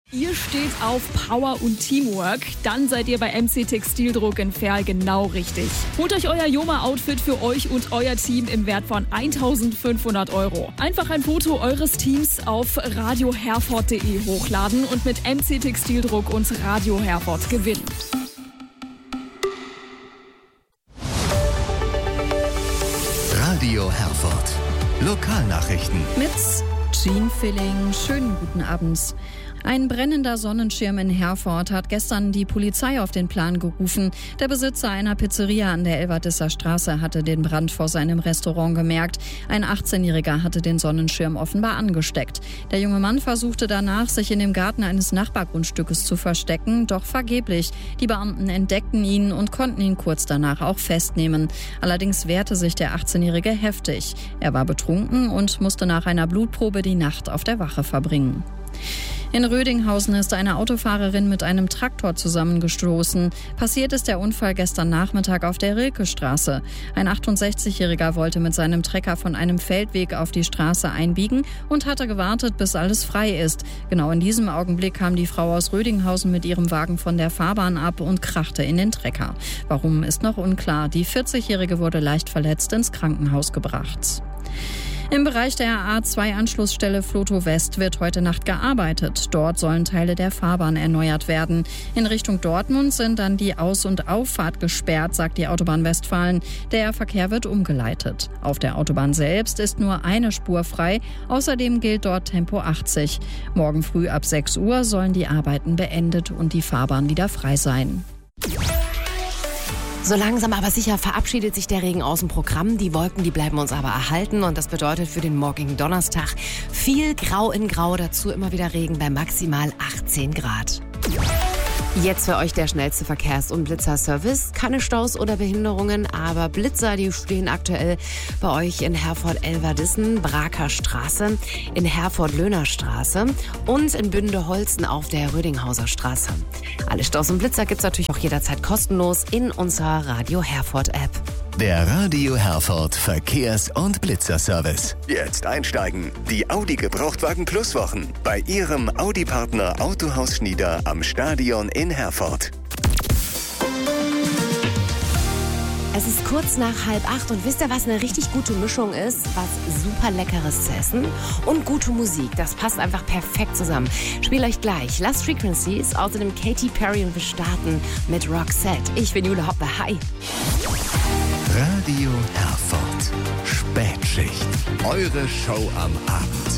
Ihr steht auf Power und Teamwork, dann seid ihr bei MC Textildruck in Verl genau richtig. Holt euch euer Joma-Outfit für euch und euer Team im Wert von 1.500 €. Einfach ein Foto eures Teams auf radioherford.de hochladen und mit MC Textildruck und Radio Herford gewinnen. Radio Herford. Lokalnachrichten. Mit Jean Filling. Schönen guten Abend. Ein brennender Sonnenschirm in Herford hat gestern die Polizei auf den Plan gerufen. Der Besitzer einer Pizzeria an der Elverdisser Straße hatte den Brand vor seinem Restaurant gemerkt. Ein 18-Jähriger hatte den Sonnenschirm offenbar angesteckt. Der junge Mann versuchte danach, sich in dem Garten eines Nachbargrundstückes zu verstecken, doch vergeblich. Die Beamten entdeckten ihn und konnten ihn kurz danach auch festnehmen. Allerdings wehrte sich der 18-Jährige heftig. Er war betrunken und musste nach einer Blutprobe die Nacht auf der Wache verbringen. In Rödinghausen ist eine Autofahrerin mit einem Traktor zusammengestoßen. Passiert ist der Unfall gestern Nachmittag auf der Rilkestraße. Ein 68-Jähriger wollte mit seinem Trecker von einem Feldweg auf die Straße einbiegen und hatte gewartet, bis alles frei ist. Genau in diesem Augenblick kam die Frau aus Rödinghausen mit ihrem Wagen von der Fahrbahn ab und krachte in den Trecker. Warum, ist noch unklar. Die 40-Jährige wurde leicht verletzt ins Krankenhaus gebracht. Im Bereich der A2-Anschlussstelle Floto West wird heute Nacht gearbeitet. Dort sollen Teile der Fahrbahn erneuert werden. In Richtung Dortmund sind dann die Aus- und Auffahrt gesperrt, sagt die Autobahn Westfalen. Der Verkehr wird umgeleitet. Auf der Autobahn selbst ist nur eine Spur frei. Außerdem gilt dort Tempo 80. Morgen früh ab 6 Uhr sollen die Arbeiten beendet und die Fahrbahn wieder frei sein. So langsam aber sicher verabschiedet sich der Regen aus dem Programm. Die Wolken, die bleiben uns aber erhalten. Und das bedeutet für den morgigen Donnerstag viel Grau in Grau. Dazu immer wieder Regen bei maximal 18 Grad. Jetzt für euch der schnellste Verkehrs- und Blitzerservice. Keine Staus oder Behinderungen, aber Blitzer, die stehen aktuell bei euch in Herford-Elverdissen, Braker Straße, in Herford-Löhner-Straße und in Bünde-Holzen auf der Rödinghauser Straße. Alle Staus und Blitzer gibt's natürlich auch jederzeit kostenlos in unserer Radio Herford-App. Der Radio Herford Verkehrs- und Blitzerservice. Jetzt einsteigen. Die Audi Gebrauchtwagen Plus Wochen bei Ihrem Audi-Partner Autohaus Schnieder am Stadion in Herford. Es ist kurz nach 7:30 und wisst ihr, was eine richtig gute Mischung ist? Was super Leckeres zu essen und gute Musik. Das passt einfach perfekt zusammen. Spiel euch gleich Last Frequencies, außerdem Katy Perry und wir starten mit Roxette. Ich bin Jule Hoppe. Hi. Radio Herford. Spätschicht. Eure Show am Abend.